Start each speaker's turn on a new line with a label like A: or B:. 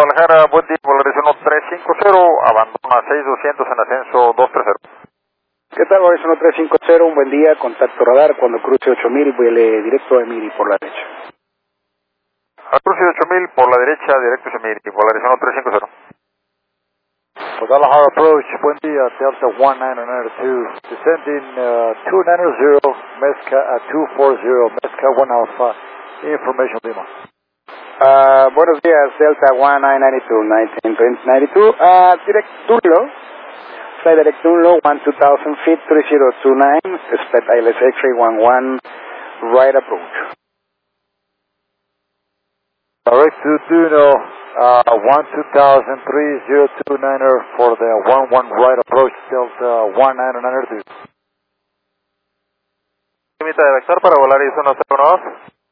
A: Guadalajara, buen día, Polarización 1350, abandona 6200 en ascenso 230.
B: ¿Qué tal, Polarización 1350? Un buen día, contacto radar, cuando cruce 8000, vuele directo a Emiri por la derecha.
A: A cruce 8000 por la derecha, directo a Emiri, Polarización 1350.
C: Guadalajara approach, buen día, Delta 1992, descending 290, Mezca at 240, Mezca 1 Alpha, information Lima.
B: Buenos días, Delta 1992, direct Dunlo, fly direct Dunlo, 2000 feet, 3029, expect ILS X-ray 11, right approach.
C: Direct to Duno, 1203029 for the 11 right approach, Delta 1992.
A: Límite de vector para volar ISO 912.